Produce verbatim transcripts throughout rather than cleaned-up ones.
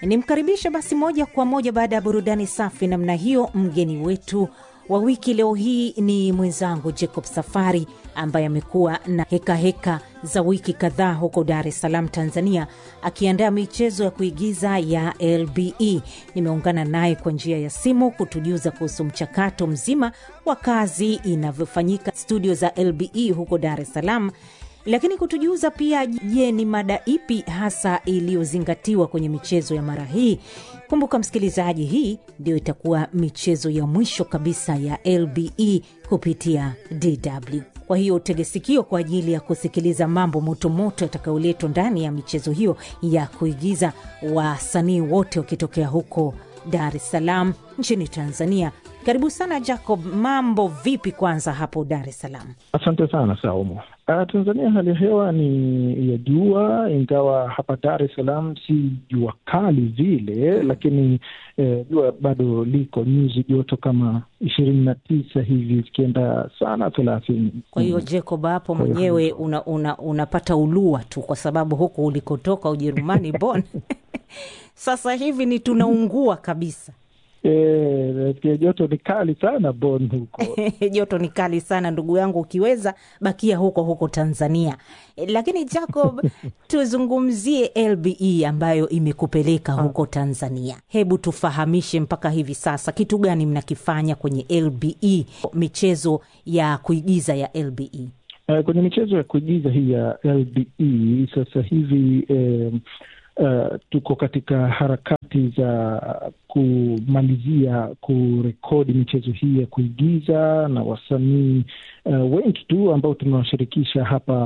Nimkaribisha basi moja kwa moja baada ya burudani safi namna hiyo. Mgeni wetu wa wiki leo hii ni mwenzangu Jacob Safari, ambaye amekuwa na heka heka za wiki kadhaa huko Dar es Salaam, Tanzania, akiandaa michezo ya kuigiza ya L B E. Nimeungana naye kwa njia ya simu kutujuza kuhusu mchakato mzima wa kazi inavyofanyika studio za L B E huko Dar es Salaam, lakini kutujuza pia je, ni mada ipi hasa iliyozingatiwa kwenye michezo ya mara hii. Kumbuka msikilizaji, hii ndio itakuwa michezo ya mwisho kabisa ya L B E kupitia D W. Kwa hiyo tege sikio kwa ajili ya kusikiliza mambo moto moto yatakayoletwa ndani ya michezo hiyo ya kuigiza, wasanii wote wakitokea huko Dar es Salaam nchini Tanzania. Karibu sana Jacob, mambo vipi kwanza hapo Dar es Salaam? Asante sana Saumu. Uh, Tanzania hali ya hewa ni ya jua, ingawa hapa Dar es Salaam si jua kali vile, lakini eh, jua bado liko nyuzi joto kama ishirini na tisa hivi zikienda sana thelathini. Kwa hiyo Jacob, hapo mwenyewe una, una, unapata ulua tu kwa sababu huko ulikotoka Ujerumani Bonn sasa hivi ni tunaungua kabisa. Eh, joto ni kali sana Bonn huko. Joto ni kali sana ndugu yangu, ukiweza bakia huko huko Tanzania. E, lakini Jacob tuzungumzie L B E ambayo imekupeleka huko Tanzania. Hebu tufahamishe mpaka hivi sasa kitu gani mnakifanya kwenye L B E, michezo ya kuigiza ya L B E? Uh, kwenye michezo ya kuigiza hii ya L B E sasa hivi eh, Uh, tuko katika harakati za kumalizia kurekodi michezo hii ya kuigiza na wasanii uh, wengi tu ambao tunawashirikisha hapa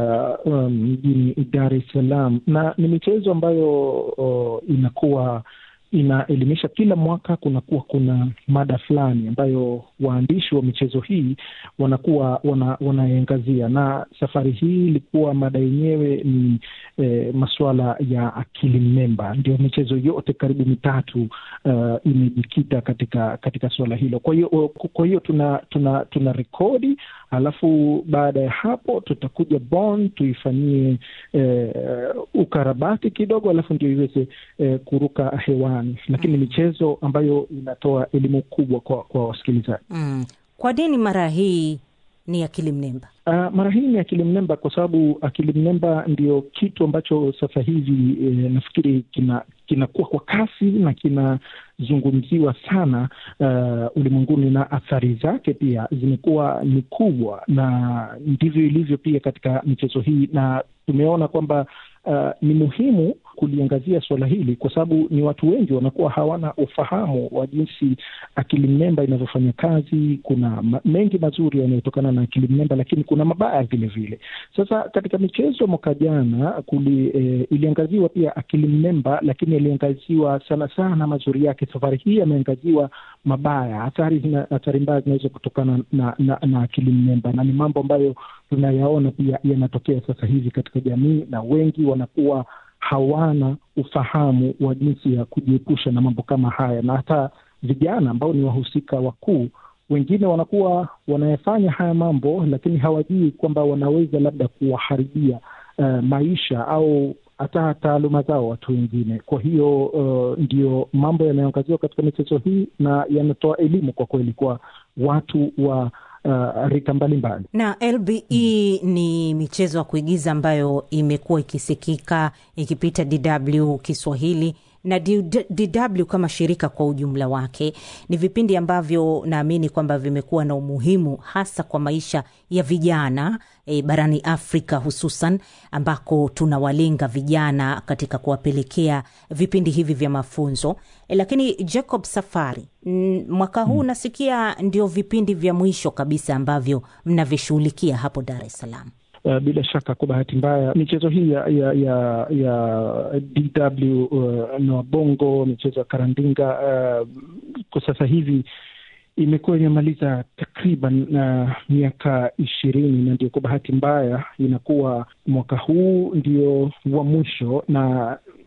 mjini um, Dar es Salaam, na ni michezo ambayo uh, inakuwa inaelimisha. Kila mwaka kunakuwa kuna mada fulani ambayo waandishi wa michezo hii wanakuwa wana, wanaangazia, na safari hii ilikuwa mada yenyewe ni eh, masuala ya akili mnemba. Ndio michezo yote karibu mitatu uh, imejikita katika katika swala hilo. Kwa hiyo kwa hiyo tuna tuna tuna rekodi, alafu baada ya hapo tutakuja Bonn tuifanyie eh, ukarabati kidogo, alafu ndio iweze eh, kuruka hewani. Lakini michezo ambayo inatoa elimu kubwa kwa kwa wasikilizaji. Mm. Kwa nini mara hii ni akili mnemba? Uh, mara hii ni akili mnemba kwa sababu akili mnemba ndio kitu ambacho sasa hivi eh, nafikiri kina kinakuwa kwa kasi na kinazungumziwa sana uh, ulimwenguni, na athari zake pia zimekuwa ni kubwa, na ndivyo ilivyo pia katika michezo hii. Na tumeona kwamba uh, ni muhimu kuliangazia swala hili kwa sababu ni watu wengi wanakuwa hawana ufahamu wa jinsi akili mnemba inavyofanya kazi. Kuna ma- mengi mazuri yanayotokana na akili mnemba, lakini kuna mabaya vile vile. Sasa katika michezo mwaka jana kuli eh, iliangaziwa pia akili mnemba, lakini iliangaziwa sana sana mazuri yake. Safari hii yameangaziwa mabaya, athari zina athari mbaya zinaweza kutokana na, na, na akili mnemba, na ni mambo ambayo tunayaona pia yanatokea sasa hivi katika jamii, na wengi wanakuwa hawana ufahamu wa jinsi ya kujiepusha na mambo kama haya. Na hata vijana ambao ni wahusika wakuu, wengine wanakuwa wanayafanya haya mambo, lakini hawajui kwamba wanaweza labda kuwaharibia uh, maisha au hata taaluma zao watu wengine. Kwa hiyo uh, ndio mambo yanayoangaziwa katika michezo hii, na yanatoa elimu kwa kweli kwa watu wa Uh, rika mbalimbali. Na L B E hmm. ni michezo ya kuigiza ambayo imekuwa ikisikika ikipita D W Kiswahili na D W kama shirika kwa ujumla wake. Ni vipindi ambavyo naamini kwamba vimekuwa na umuhimu hasa kwa maisha ya vijana e, barani Afrika hususan, ambako tunawalenga vijana katika kuwapelekea vipindi hivi vya mafunzo. E, lakini Jacob Safari, m, mwaka huu hmm. nasikia ndio vipindi vya mwisho kabisa ambavyo mnavishughulikia hapo Dar es Salaam. Uh, bila shaka kwa bahati mbaya michezo hii ya ya ya, ya D W uh, na Bongo, michezo ya Karandinga uh, kwa sasa hivi imekuwa imemaliza takriban uh, miaka ishirini, na ndio kwa bahati mbaya inakuwa mwaka huu ndio wa mwisho. Na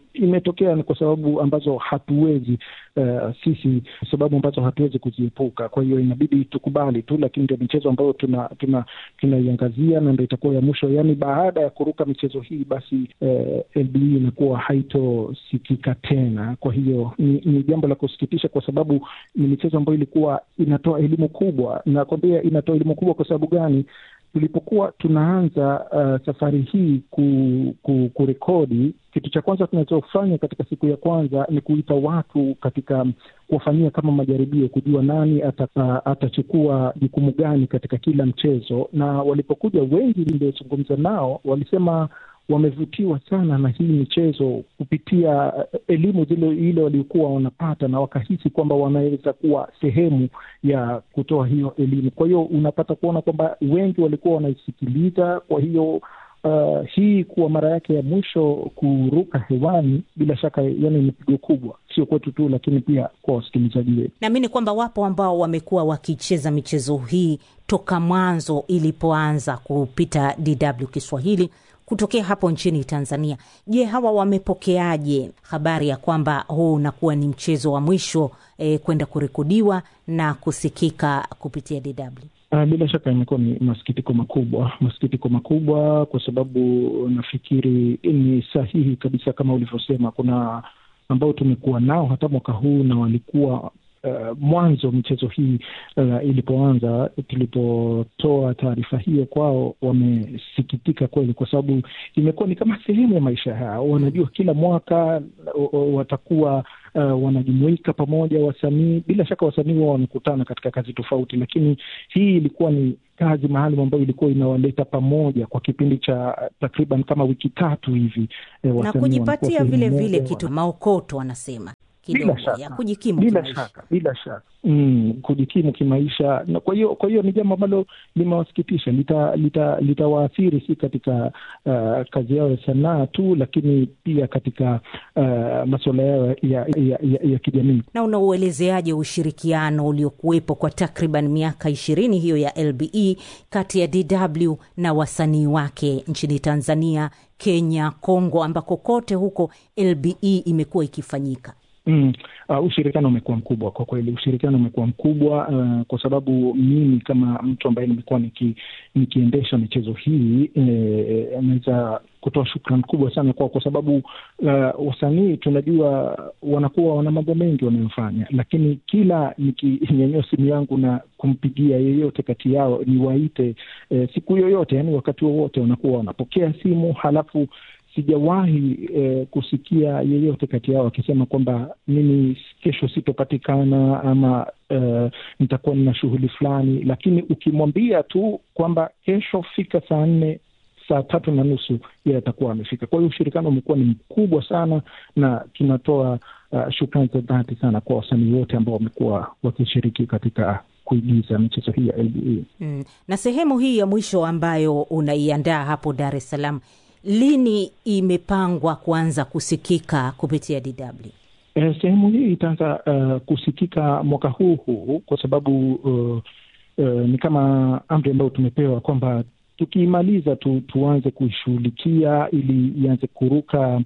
imetokea ni kwa sababu ambazo hatuwezi uh, sisi sababu ambazo hatuwezi kuziepuka. Kwa hiyo inabidi tukubali tu, lakini ndio michezo ambayo tuna tuna tunaiangazia na ndio itakuwa ya mwisho. Yani baada ya kuruka michezo hii basi uh, L B E inakuwa haitosikika tena. Kwa hiyo ni, ni jambo la kusikitisha kwa sababu ni michezo ambayo ilikuwa inatoa elimu kubwa. Na kwambia inatoa elimu kubwa kwa sababu gani? Tulipokuwa tunaanza uh, safari hii ku, ku, kurekodi, kitu cha kwanza tunachofanya katika siku ya kwanza ni kuita watu katika kuwafanyia kama majaribio, kujua nani ataka, atachukua jukumu gani katika kila mchezo. Na walipokuja wengi niliozungumza nao walisema wamevutiwa sana na hii michezo kupitia elimu zile ile waliokuwa wanapata, na wakahisi kwamba wanaweza kuwa sehemu ya kutoa hiyo elimu. Kwa hiyo unapata kuona kwamba wengi walikuwa wanaisikiliza. Kwa hiyo uh, hii kuwa mara yake ya mwisho kuruka hewani, bila shaka yani ni pigo kubwa, sio kwetu tu lakini pia kwa wasikilizaji wetu. Naamini kwamba wapo ambao wamekuwa wakicheza michezo hii toka mwanzo ilipoanza kupita D W Kiswahili kutokea hapo nchini Tanzania. Je, hawa wamepokeaje habari ya kwamba huu unakuwa ni mchezo wa mwisho e, kwenda kurekodiwa na kusikika kupitia D W? Uh, bila shaka imekuwa ni masikitiko makubwa, masikitiko makubwa kwa sababu nafikiri ni sahihi kabisa kama ulivyosema. Kuna ambao tumekuwa nao hata mwaka huu na walikuwa Uh, mwanzo michezo hii uh, ilipoanza, tulipotoa taarifa hiyo kwao, wamesikitika kweli kwa sababu imekuwa ni kama sehemu ya maisha yao. Wanajua kila mwaka uh, uh, watakuwa uh, wanajumuika pamoja wasanii. Bila shaka wasanii wao wanakutana katika kazi tofauti, lakini hii ilikuwa ni kazi maalum ambayo ilikuwa inawaleta pamoja kwa kipindi cha takriban kama wiki tatu hivi. Eh, na kujipatia vile vile kitu maokoto wanasema kidogo ya kujikimu bila kimaisha. Shaka, bila shaka. Mm, kujikimu kimaisha. Na kwa hiyo kwa hiyo ni jambo ambalo limewasikitisha, lita lita litawaathiri si katika uh, kazi yao ya sanaa tu, lakini pia katika uh, masuala yao ya, ya, ya, ya, ya kijamii. Na unauelezeaje ushirikiano uliokuwepo kwa takriban miaka ishirini hiyo ya L B E kati ya D W na wasanii wake nchini Tanzania, Kenya, Kongo, ambako kote huko L B E imekuwa ikifanyika? Mm, uh, ushirikiano umekuwa mkubwa kwa kweli. Ushirikiano umekuwa mkubwa uh, kwa sababu mimi kama mtu ambaye nimekuwa niki, nikiendesha michezo hii eh, naweza kutoa shukrani kubwa sana kwa kwa sababu uh, wasanii tunajua wanakuwa wana mambo mengi wanayofanya, lakini kila nikinyanyua simu yangu na kumpigia yeyote kati yao niwaite eh, siku yoyote, yani wakati wowote wanakuwa wanapokea simu. Halafu sijawahi eh, kusikia yeyote kati yao akisema kwamba mimi kesho sitopatikana ama eh, nitakuwa nina shughuli fulani. Lakini ukimwambia tu kwamba kesho fika saa nne, saa tatu na nusu, yeye atakuwa amefika. Kwa hiyo ushirikiano umekuwa ni mkubwa sana, na tunatoa uh, shukrani za dhati sana kwa wasanii wote ambao wamekuwa wakishiriki katika kuigiza michezo hii ya L B E. Mm. Na sehemu hii ya mwisho ambayo unaiandaa hapo Dar es Salaam, lini imepangwa kuanza kusikika kupitia D W? Eh, sehemu hii itaanza uh, kusikika mwaka huu huu kwa sababu uh, uh, ni kama amri ambayo tumepewa kwamba tukimaliza tu, tuanze kuishughulikia ili ianze kuruka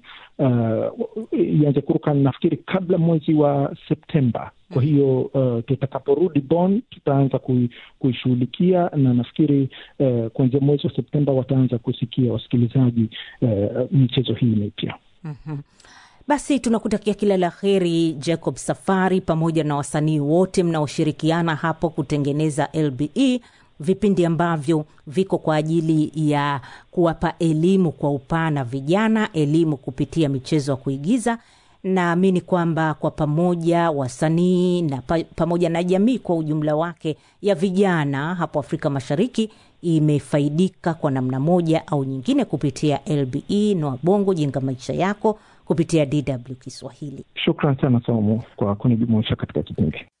uh, ianze kuruka nafikiri kabla mwezi wa Septemba. Kwa hiyo uh, tutakaporudi Bonn tutaanza kuishughulikia, na nafikiri uh, kuanzia mwezi wa Septemba wataanza kusikia wasikilizaji uh, michezo hii mipya. Mm-hmm. Basi tunakutakia kila la kheri Jacob Safari, pamoja na wasanii wote mnaoshirikiana hapo kutengeneza L B E, vipindi ambavyo viko kwa ajili ya kuwapa elimu kwa upana vijana, elimu kupitia michezo ya kuigiza. Naamini kwamba kwa pamoja wasanii na pa, pamoja na jamii kwa ujumla wake ya vijana hapo Afrika Mashariki imefaidika kwa namna moja au nyingine kupitia L B E. Noah Bongo, jenga maisha yako kupitia D W Kiswahili. Shukrani sana Saumu kwa kunijumuisha katika kipindi.